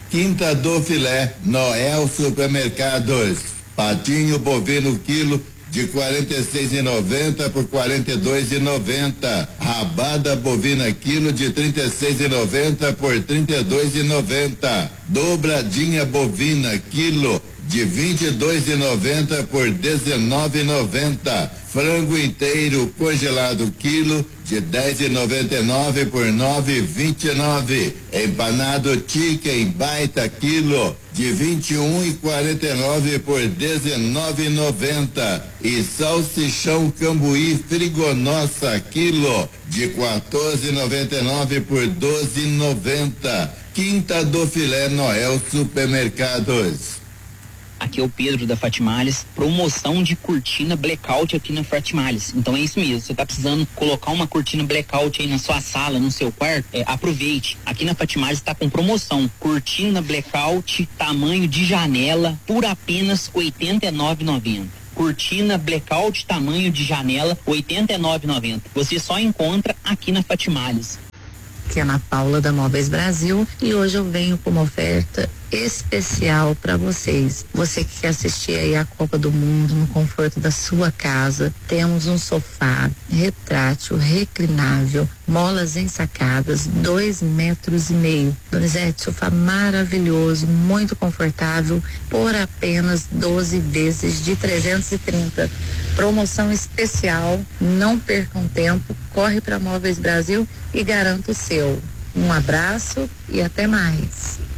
Quinta do filé, Noel Supermercados. Patinho bovino quilo de 46,90 por 42,90. Rabada bovina quilo de 36,90 por 32,90. Dobradinha bovina quilo de 22,90 por 19,90. Frango inteiro congelado quilo de 10,99 por 9,29. Empanado chicken baita quilo de 21,49 por 19,90. E salsichão cambuí frigonossa quilo de 14,99 por 12,90. Quinta do filé Noel Supermercados. Aqui é o Pedro da Fatimales, promoção de cortina blackout aqui na Fatimales. Então é isso mesmo, você tá precisando colocar uma cortina blackout aí na sua sala, no seu quarto, aproveite. Aqui na Fatimales está com promoção, cortina blackout, tamanho de janela, por apenas R$ 89,90. Cortina blackout, tamanho de janela, R$ 89,90. Você só encontra aqui na Fatimales. Aqui é a Ana Paula da Móveis Brasil e hoje eu venho com uma oferta especial para vocês. Você que quer assistir aí a Copa do Mundo no conforto da sua casa, temos um sofá retrátil, reclinável, molas ensacadas, 2,5 metros. Donizete, sofá maravilhoso, muito confortável, por apenas 12 vezes de 330. Promoção especial, não percam tempo, corre para Móveis Brasil e garanta o seu. Um abraço e até mais.